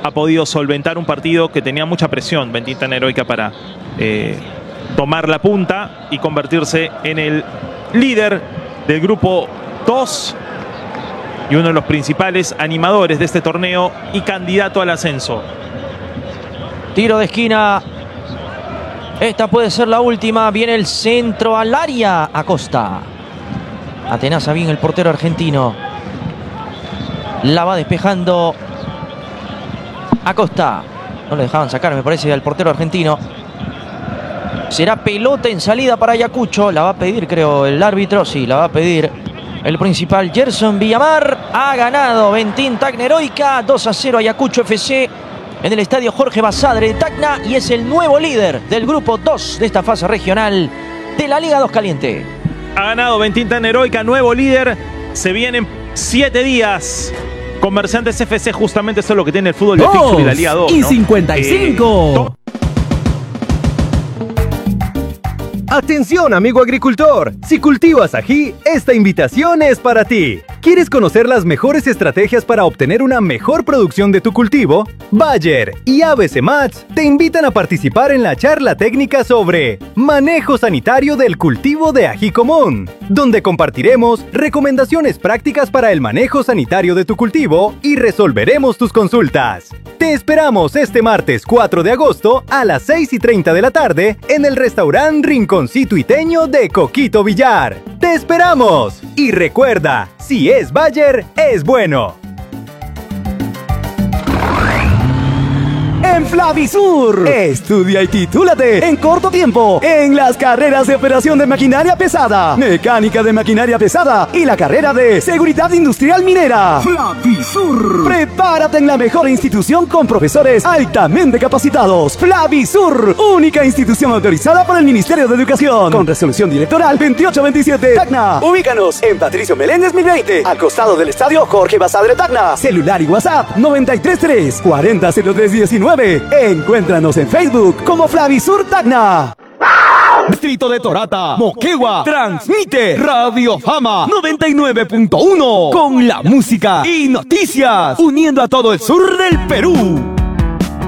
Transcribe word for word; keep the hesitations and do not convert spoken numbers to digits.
ha podido solventar un partido que tenía mucha presión, Ventín Tan Heroica, para eh, tomar la punta y convertirse en el líder del grupo dos y uno de los principales animadores de este torneo y candidato al ascenso. Tiro de esquina. Esta puede ser la última. Viene el centro al área. Acosta. Atenaza bien el portero argentino. La va despejando Acosta. No le dejaban sacar, me parece, al portero argentino. Será pelota en salida para Ayacucho. La va a pedir, creo, el árbitro. Sí, la va a pedir el principal, Gerson Villamar. Ha ganado Ventín Tacna Heroica. dos a cero Ayacucho F C en el estadio Jorge Basadre de Tacna. Y es el nuevo líder del grupo dos de esta fase regional de la Liga dos Caliente. Ha ganado Ventín Tacna Heroica, nuevo líder. Se vienen siete días. Comerciantes F C, justamente eso es lo que tiene el fútbol de fixture y la Liga dos, y ¿no? cincuenta y cinco. Eh, Atención, amigo agricultor, si cultivas ají, esta invitación es para ti. ¿Quieres conocer las mejores estrategias para obtener una mejor producción de tu cultivo? Bayer y A B C Mats te invitan a participar en la charla técnica sobre manejo sanitario del cultivo de ají común, donde compartiremos recomendaciones prácticas para el manejo sanitario de tu cultivo y resolveremos tus consultas. Te esperamos este martes cuatro de agosto a las seis y treinta de la tarde en el restaurante Rinconcito Iteño de Coquito Villar. ¡Te esperamos! Y recuerda, si es Bayer, es bueno. En Flavisur, estudia y titúlate en corto tiempo en las carreras de operación de maquinaria pesada, mecánica de maquinaria pesada y la carrera de seguridad industrial minera. Flavisur. Prepárate en la mejor institución con profesores altamente capacitados. Flavisur, única institución autorizada por el Ministerio de Educación, con resolución directoral veintiocho veintisiete. Tacna. Ubícanos en Patricio Meléndez mil veinte, al costado del estadio Jorge Basadre Tacna. Celular y WhatsApp noventa y tres tres cuarenta cero tres diecinueve. Encuéntranos en Facebook como Flavisur Tacna. Distrito de Torata, Moquegua, transmite Radio Fama noventa y nueve punto uno con la música y noticias, uniendo a todo el sur del Perú.